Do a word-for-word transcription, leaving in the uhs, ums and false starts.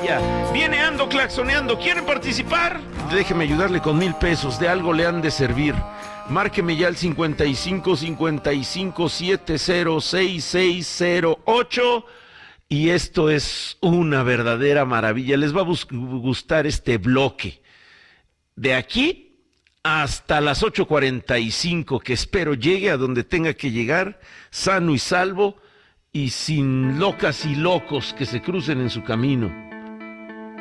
maravilla. Viene Ando claxoneando. ¿Quieren participar? Déjeme ayudarle con mil pesos. De algo le han de servir. Márqueme ya al cincuenta y cinco, cincuenta y cinco, setenta, sesenta y seis cero ocho. Y esto es una verdadera maravilla. Les va a gustar este bloque. De aquí hasta las ocho cuarenta y cinco, que espero llegue a donde tenga que llegar, sano y salvo, y sin locas y locos que se crucen en su camino.